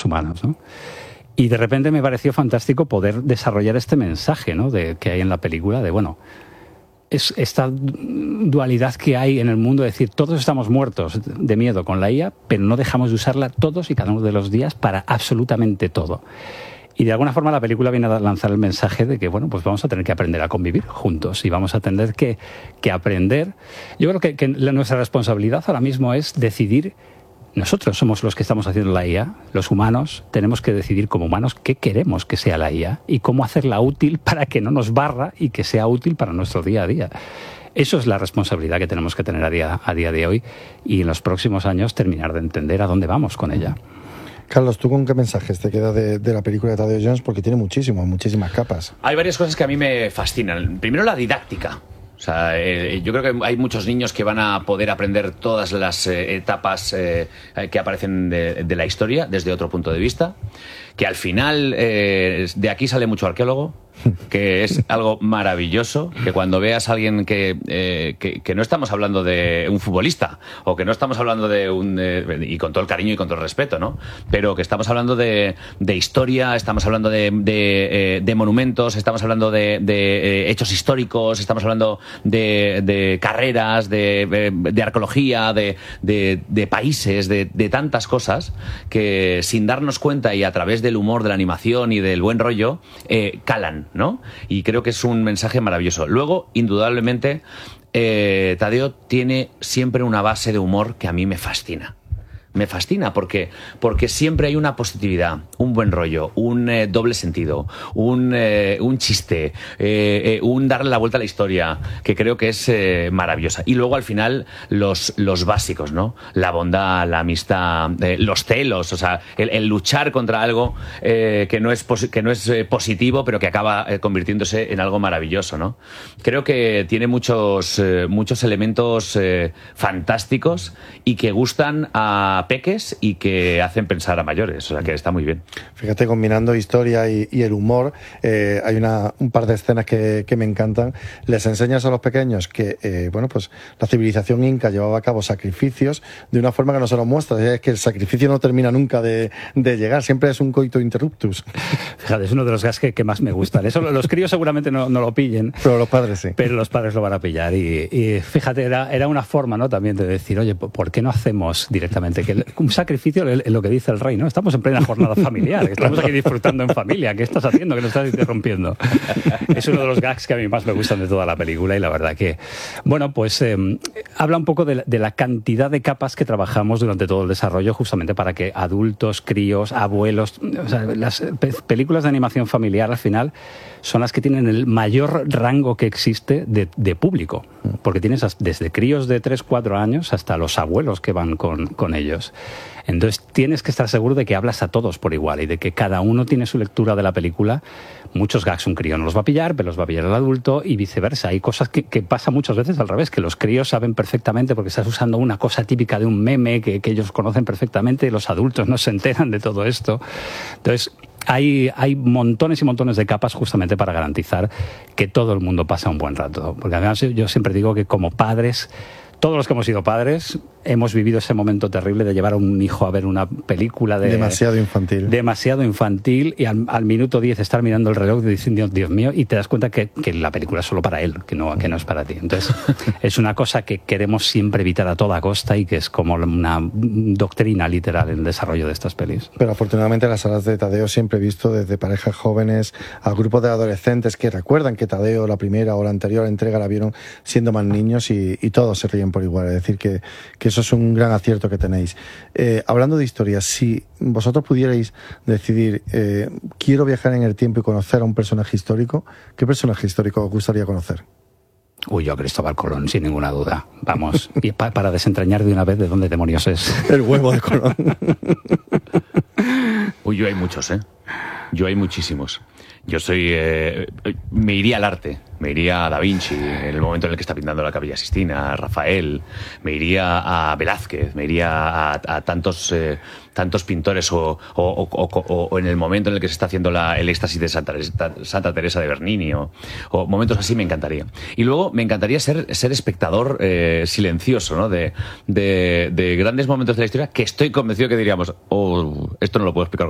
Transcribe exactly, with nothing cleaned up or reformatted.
los humanos, ¿no? Y de repente me pareció fantástico poder desarrollar este mensaje, ¿no?, de, que hay en la película, de, bueno, es esta dualidad que hay en el mundo, de decir, todos estamos muertos de miedo con la I A, pero no dejamos de usarla todos y cada uno de los días para absolutamente todo. Y de alguna forma la película viene a lanzar el mensaje de que, bueno, pues vamos a tener que aprender a convivir juntos y vamos a tener que, que aprender. Yo creo que, que nuestra responsabilidad ahora mismo es decidir. Nosotros somos los que estamos haciendo la I A, los humanos tenemos que decidir como humanos qué queremos que sea la I A y cómo hacerla útil para que no nos barra y que sea útil para nuestro día a día. Eso es la responsabilidad que tenemos que tener a día, a día de hoy y en los próximos años terminar de entender a dónde vamos con ella. Carlos, ¿tú con qué mensajes te queda de, de la película de Tadeo Jones? Porque tiene muchísimas, muchísimas capas. Hay varias cosas que a mí me fascinan. Primero, la didáctica. O sea, eh, yo creo que hay muchos niños que van a poder aprender todas las eh, etapas eh, que aparecen de, de la historia desde otro punto de vista. Que al final, eh, de aquí sale mucho arqueólogo, que es algo maravilloso, que cuando veas a alguien que, eh, que, que no estamos hablando de un futbolista, o que no estamos hablando de un... Eh, y con todo el cariño y con todo el respeto, ¿no? Pero que estamos hablando de, de historia, estamos hablando de, de, eh, de monumentos, estamos hablando de, de eh, hechos históricos, estamos hablando de, de carreras, de, de arqueología, de, de, de países, de, de tantas cosas, que sin darnos cuenta y a través del humor, de la animación y del buen rollo, eh, calan, ¿no? Y creo que es un mensaje maravilloso. Luego, indudablemente, eh, Tadeo tiene siempre una base de humor que a mí me fascina. Me fascina porque, porque siempre hay una positividad, un buen rollo, un eh, doble sentido, un, eh, un chiste, eh, eh, un darle la vuelta a la historia, que creo que es eh, maravillosa. Y luego al final los, los básicos, ¿no? La bondad, la amistad, eh, los celos, o sea, el, el luchar contra algo eh, que no es, posi- que no es eh, positivo, pero que acaba eh, convirtiéndose en algo maravilloso, ¿no? Creo que tiene muchos, eh, muchos elementos eh, fantásticos y que gustan a peques y que hacen pensar a mayores, o sea que está muy bien. Fíjate, combinando historia y, y el humor, eh, hay una, un par de escenas que, que me encantan. Les enseñas a los pequeños que, eh, bueno, pues la civilización inca llevaba a cabo sacrificios de una forma que no se nos muestra. Es que el sacrificio no termina nunca de, de llegar, siempre es un coito interruptus. Fíjate, es uno de los gags que, que más me gustan. Eso los críos seguramente no, no lo pillen. Pero los padres sí. Pero los padres lo van a pillar. Y, y fíjate, era, era una forma, ¿no?, también de decir, oye, ¿por qué no hacemos directamente que un sacrificio es lo que dice el rey, ¿no? Estamos en plena jornada familiar, estamos aquí disfrutando en familia. ¿Qué estás haciendo? ¿Qué nos estás interrumpiendo? Es uno de los gags que a mí más me gustan de toda la película y la verdad que, bueno, pues eh, habla un poco de la, de la cantidad de capas que trabajamos durante todo el desarrollo justamente para que adultos, críos, abuelos, o sea, las pe- películas de animación familiar al final son las que tienen el mayor rango que existe de, de público, porque tienes desde críos de tres, cuatro años hasta los abuelos que van con, con ellos. Entonces tienes que estar seguro de que hablas a todos por igual y de que cada uno tiene su lectura de la película. Muchos gags un crío no los va a pillar, pero los va a pillar el adulto y viceversa. Hay cosas que, que pasa muchas veces al revés, que los críos saben perfectamente porque estás usando una cosa típica de un meme que, que ellos conocen perfectamente y los adultos no se enteran de todo esto. Entonces hay, hay montones y montones de capas justamente para garantizar que todo el mundo pasa un buen rato. Porque además yo siempre digo que como padres, todos los que hemos sido padres, hemos vivido ese momento terrible de llevar a un hijo a ver una película de... Demasiado infantil. Demasiado infantil y al, al minuto diez estar mirando el reloj diciendo, Dios mío, y te das cuenta que, que la película es solo para él, que no, que no es para ti. Entonces, es una cosa que queremos siempre evitar a toda costa y que es como una doctrina literal en el desarrollo de estas pelis. Pero afortunadamente en las salas de Tadeo siempre he visto desde parejas jóvenes a grupos de adolescentes que recuerdan que Tadeo, la primera o la anterior entrega, la vieron siendo más niños y, y todos se ríen por igual. Es decir, que, que eso es un gran acierto que tenéis. Eh, hablando de historias, si vosotros pudierais decidir, eh, quiero viajar en el tiempo y conocer a un personaje histórico, ¿qué personaje histórico os gustaría conocer? Uy, yo Cristóbal Colón, sin ninguna duda. Vamos, y pa- para desentrañar de una vez de dónde demonios es. El huevo de Colón. Uy, yo hay muchos, ¿eh? Yo hay muchísimos. Yo soy... Eh, me iría al arte, me iría a Da Vinci, en el momento en el que está pintando la Capilla Sistina, a Rafael, me iría a Velázquez, me iría a, a tantos... Eh, tantos pintores o, o, o, o, o en el momento en el que se está haciendo la, el éxtasis de Santa, Santa Teresa de Bernini o, o momentos así me encantaría. Y luego me encantaría ser, ser espectador eh, silencioso, ¿no? de, de, de grandes momentos de la historia que estoy convencido que diríamos, oh, esto no lo puedo explicar